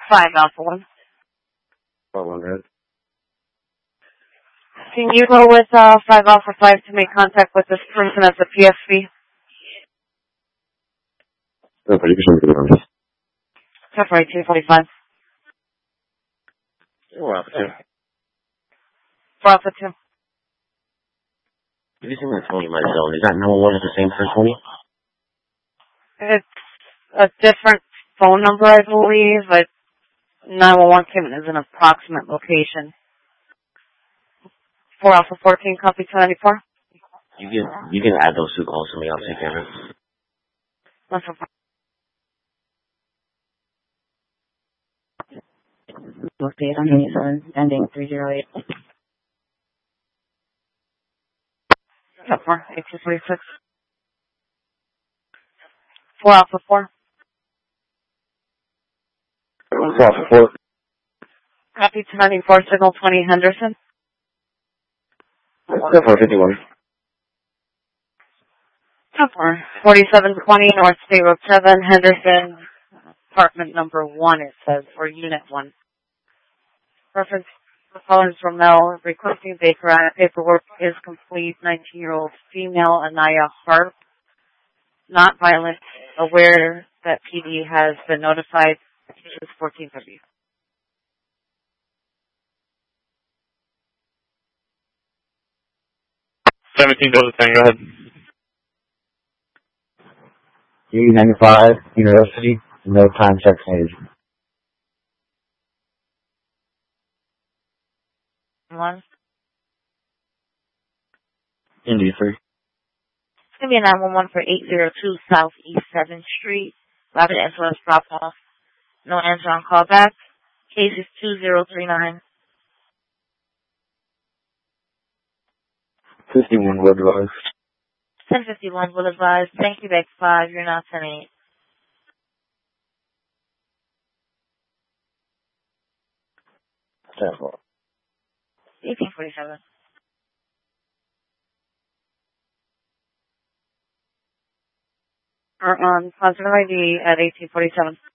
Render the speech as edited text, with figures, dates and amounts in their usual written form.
5 Alpha 1. 400. Can you go with 5 Alpha 5 to make contact with this person at the PSV? No, pero yo que soy muy grande. February 245. Oh, Alpha 2. 4 Alpha 2. If you see my phone in my zone, is that number one is the same for 20? It's a different phone number, I believe, but 911 Cayman is an approximate location. 4 Alpha 14, copy 294. You can add those two calls to me. I'll take care of it. That's okay. Located on Unison, ending 308. 8246. 4 Alpha 4. 4 Alpha 4. Copy 294, signal 20 Henderson. 451. 4720 North State Road 7, Henderson, apartment number 1, it says, or unit 1. Reference for callers from Mel, requesting Baker Act paperwork is complete. 19-year-old female, Anaya Harp, not violent, aware that PD has been notified. This is 14W. Go ahead. U95, University, no time check needed. 1. Indy 3. It's going to be a 911 for 802 Southeast 7th Street. Robert SOS drop off. No answer on callback. Case is 2039. 51 will advise. 1051 will advise. Thank you, back 5. You're now 10-8. 10-4. 1847. Positive ID at 1847.